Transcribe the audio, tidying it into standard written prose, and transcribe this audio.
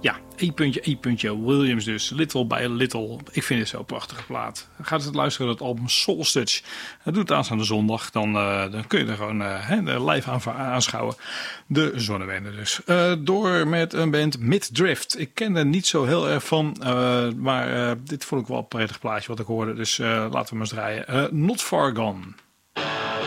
Ja, E. Williams dus. Little by Little. Ik vind het zo'n prachtige plaat. Ga eens luisteren naar het album Soul Stitch. Dat doet het aanstaande zondag. Dan kun je er gewoon live aanschouwen. De Zonnewener dus. Door met een band Midrift. Ik ken er niet zo heel erg van. Maar dit vond ik wel een prettig plaatje wat ik hoorde. Dus laten we maar eens draaien. Not Far Gone.